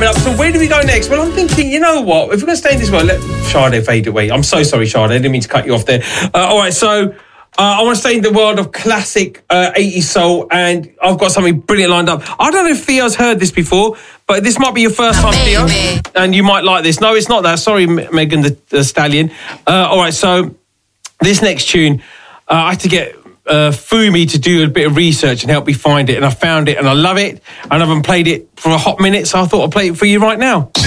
coming up. So where do we go next? Well, I'm thinking, you know what? If we're going to stay in this world, let Sade fade away. I'm so sorry, Sade. I didn't mean to cut you off there. All right, so I want to stay in the world of classic 80s soul, and I've got something brilliant lined up. I don't know if Theo's heard this before, but this might be your first time, Theo, and you might like this. No, it's not that. Sorry, Megan the Stallion. All right, so this next tune, I had to get Fumi to do a bit of research and help me find it, and I found it and I love it, and I haven't played it for a hot minute, so I thought I'd play it for you right now.